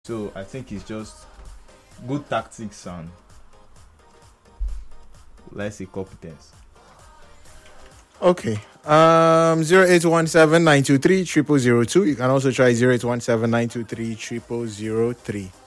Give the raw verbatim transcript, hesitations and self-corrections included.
So I think it's just good tactics and let's say competence. Okay. Um, zero eight one seven nine two three triple zero two. You can also try zero eight one seven nine two three triple zero three.